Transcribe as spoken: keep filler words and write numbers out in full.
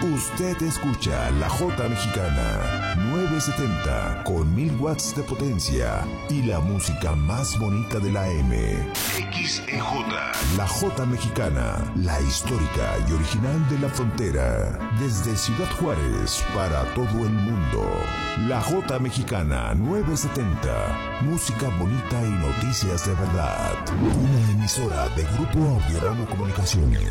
Usted escucha La Jota Mexicana novecientos setenta con mil watts de potencia y la música más bonita de la M. X E J. La Jota Mexicana, la histórica y original de la frontera. Desde Ciudad Juárez para todo el mundo. La Jota Mexicana novecientos setenta. Música bonita y noticias de verdad. Una emisora de Grupo Audiorama Comunicaciones.